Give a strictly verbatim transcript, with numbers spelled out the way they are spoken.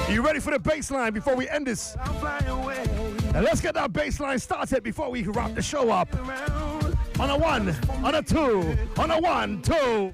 You ready for the bass line before we end this? Now let's get that bass line started before we wrap the show up. On a one, on a two, on a one, two.